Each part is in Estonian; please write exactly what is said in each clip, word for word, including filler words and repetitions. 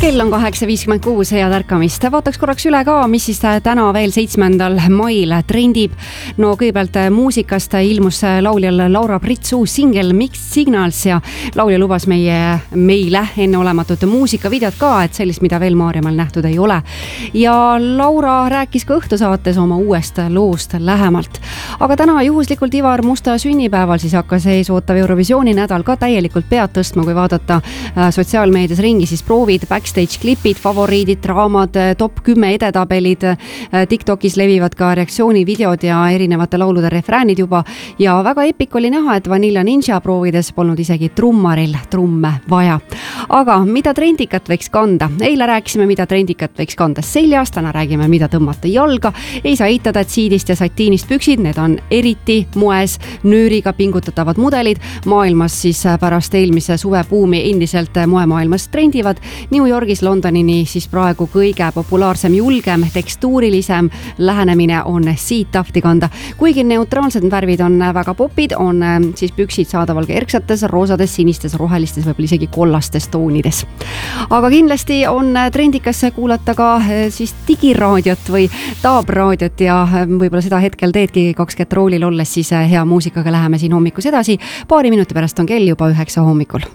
kell on kaheksa viiskümmend kuus ja tärkamist. Vaataks korraks üle ka, mis siis täna veel seitsmendal mail trendib. No kõigepealt muusikast ilmus lauljal Laura Brits uus singel Mixed Signals ja laulja lubas meie, meile enneolematut muusikavideot ka, et sellist, mida veel Maarjamaal nähtud ei ole. Ja Laura rääkis ka õhtusaates oma uuest loost lähemalt. Aga täna juhuslikult Ivar Musta sünnipäeval siis hakkas ees ootav Eurovisiooni nädal ka täielikult pead tõstma, kui vaadata sotsiaalmeedias ringi, siis proovid, backstage klipid, favoriidid, draamad, top kümme edetabelid, TikTokis levivad ka reaktsioonivideod ja erinevate laulude refräänid juba ja väga epic oli näha, et Vanilla Ninja proovides polnud isegi trummaril trumme vaja. Aga mida trendikat võiks kanda? Eile rääkisime, mida trendikat võiks kanda seljas, täna räägime, mida tõmmata jalga. Ei saa eitada, et siidist ja satiinist püksid, need on eriti moes nööriga pingutatavad mudelid. Maailmas siis pärast eelmise suvebuumi endiselt moemaailmas trendivad. New Yorgis Londonini siis praegu kõige populaarsem, julgem, tekstuurilisem lähenemine on siit tafti kanda. Kuigi neutraalsed värvid on väga popid, on siis püksid saadaval ka erksates, roosades, sinistes, rohelistes, võib-olla isegi kollastes toonides. Aga kindlasti on trendikas kuulata ka siis digiraadiot või taabraadiot ja võib-olla seda hetkel teedki kaks ketroolil olles, siis hea muusikaga läheme siin hommikus edasi. Paari minuti pärast on kell juba üheksa hommikul.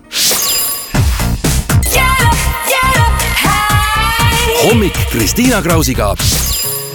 Hommik Kristiina Krausiga.